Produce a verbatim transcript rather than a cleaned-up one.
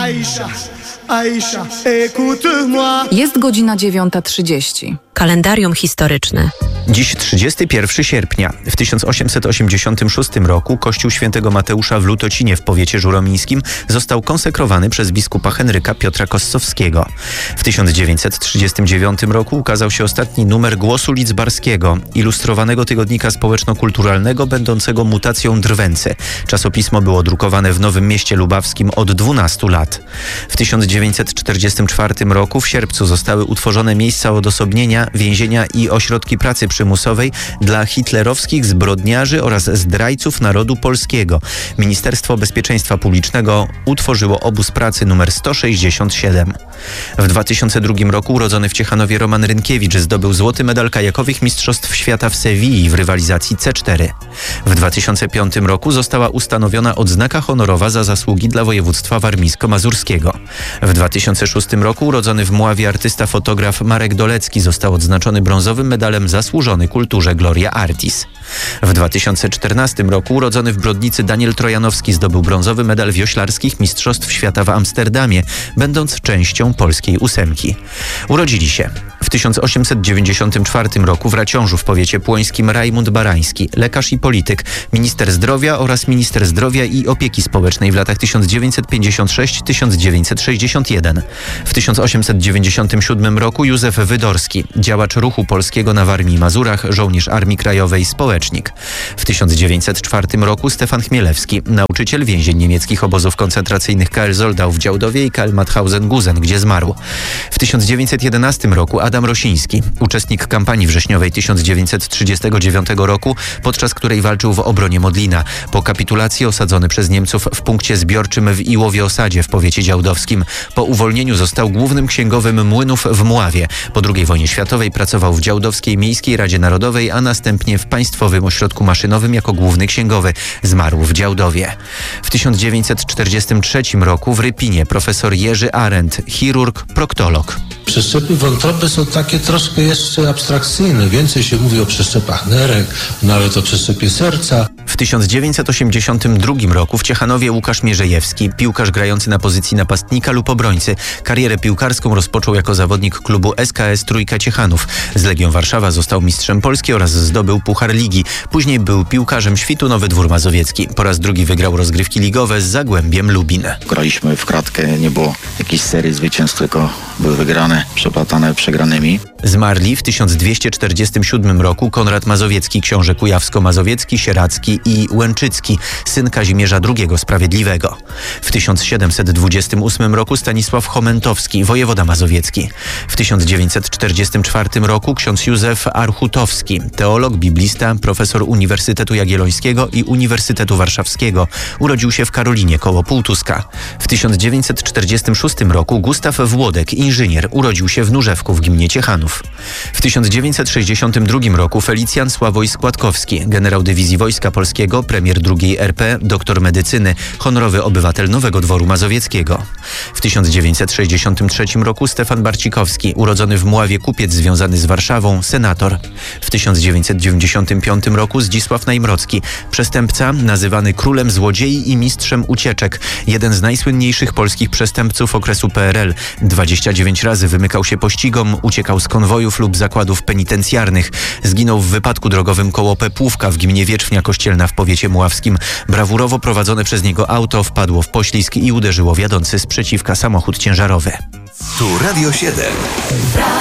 Aïcha, Aïcha, écoute-moi. Jest godzina dziewiąta trzydzieści. Kalendarium historyczne. Dziś trzydziestego pierwszego sierpnia. W tysiąc osiemset osiemdziesiątym szóstym roku kościół świętego Mateusza w Lutocinie w powiecie żuromińskim został konsekrowany przez biskupa Henryka Piotra Kossowskiego. W tysiąc dziewięćset trzydziestym dziewiątym roku ukazał się ostatni numer Głosu Lidzbarskiego, ilustrowanego tygodnika społeczno-kulturalnego będącego mutacją Drwęcy. Czasopismo było drukowane w Nowym Mieście Lubawskim od dwunastu lat. W tysiąc dziewięćset czterdziestym czwartym roku w sierpcu zostały utworzone miejsca odosobnienia, więzienia i ośrodki pracy przymusowej dla hitlerowskich zbrodniarzy oraz zdrajców narodu polskiego. Ministerstwo Bezpieczeństwa Publicznego utworzyło obóz pracy numer sto sześćdziesiąt siedem. W dwa tysiące drugim roku urodzony w Ciechanowie Roman Rynkiewicz zdobył złoty medal kajakowych Mistrzostw Świata w Sewilli w rywalizacji C cztery. W dwa tysiące piątym roku została ustanowiona odznaka honorowa za zasługi dla województwa warmińsko-mazurskiego. W dwa tysiące szóstym roku urodzony w Mławie artysta fotograf Marek Dolecki został odznaczony brązowym medalem zasłużony kulturze Gloria Artis. W dwa tysiące czternastym roku urodzony w Brodnicy Daniel Trojanowski zdobył brązowy medal wioślarskich Mistrzostw Świata w Amsterdamie, będąc częścią polskiej ósemki. Urodzili się w tysiąc osiemset dziewięćdziesiątym czwartym roku w Raciążu w powiecie płońskim Rajmund Barański, lekarz i polityk, minister zdrowia oraz minister zdrowia i opieki społecznej w latach tysiąc dziewięćset pięćdziesiąt sześć do tysiąc dziewięćset sześćdziesiąt jeden. W tysiąc osiemset dziewięćdziesiątym siódmym roku Józef Wydorski, działacz ruchu polskiego na Warmii i Mazurach, żołnierz Armii Krajowej, społecznik. W tysiąc dziewięćset czwartym roku Stefan Chmielewski, nauczyciel, więzień niemieckich obozów koncentracyjnych K L Zoldau w Działdowie i K L Mauthausen-Gusen, gdzie zmarł. W tysiąc dziewięćset jedenastym roku Adam Rosiński, uczestnik kampanii wrześniowej tysiąc dziewięćset trzydziestego dziewiątego roku, podczas której walczył w obronie Modlina. Po kapitulacji osadzony przez Niemców w punkcie zbiorczym w Iłowie Osadzie w powiecie działdowskim. Po uwolnieniu został głównym księgowym młynów w Mławie. Po drugiej wojnie światowej pracował w Działdowskiej Miejskiej Radzie Narodowej, a następnie w Państwowym Ośrodku Maszynowym jako główny księgowy. Zmarł w Działdowie. W tysiąc dziewięćset czterdziestym trzecim roku w Rypinie profesor Jerzy Arendt, chirurg, proktolog. Przeszczepy wątroby są takie troszkę jeszcze abstrakcyjne. Więcej się mówi o przeszczepach nerek, nawet o przeszczepie serca. W tysiąc dziewięćset osiemdziesiątym drugim roku w Ciechanowie Łukasz Mierzejewski, piłkarz grający na pozycji napastnika lub obrońcy. Karierę piłkarską rozpoczął jako zawodnik klubu S K S Trójka Ciechanów. Z Legią Warszawa został mistrzem Polski oraz zdobył Puchar Ligi. Później był piłkarzem Świtu Nowy Dwór Mazowiecki. Po raz drugi wygrał rozgrywki ligowe z Zagłębiem Lubin. Graliśmy w kratkę, nie było jakiejś serii zwycięstw, tylko były wygrane, przeplatane przegranymi. Zmarli w tysiąc dwieście czterdziestym siódmym roku Konrad Mazowiecki, książę kujawsko-mazowiecki, sieradzki i łęczycki, syn Kazimierza drugiego Sprawiedliwego. W tysiąc siedemset dwudziestym ósmym roku Stanisław Chomentowski, wojewoda mazowiecki. W tysiąc dziewięćset czterdziestym czwartym roku ksiądz Józef Archutowski, teolog, biblista, profesor Uniwersytetu Jagiellońskiego i Uniwersytetu Warszawskiego. Urodził się w Karolinie koło Półtuska. W tysiąc dziewięćset czterdziestym szóstym roku Gustaw Włodek, inżynier, urodził się w Nóżewku w gminie Ciechanów. W tysiąc dziewięćset sześćdziesiątym drugim roku Felicjan Sławoj Składkowski, generał dywizji Wojska Polskiego, premier drugiej R P, doktor medycyny, honorowy obywatel Nowego Dworu Mazowieckiego. W tysiąc dziewięćset sześćdziesiątym trzecim roku Stefan Barcikowski, urodzony w Mławie kupiec związany z Warszawą, senator. W tysiąc dziewięćset dziewięćdziesiątym piątym roku Zdzisław Najmrocki, przestępca nazywany królem złodziei i mistrzem ucieczek, jeden z najsłynniejszych polskich przestępców okresu P R L. dwadzieścia dziewięć razy wymykał się pościgom, uciekał z konwojów lub zakładów penitencjarnych. Zginął w wypadku drogowym koło Pepłówka w gminie Wietrzwnia Kościelna w powiecie mławskim. Brawurowo prowadzone przez niego auto wpadło w poślizg i uderzyło w jadący sprzeciwka samochód ciężarowy. Tu Radio siedem.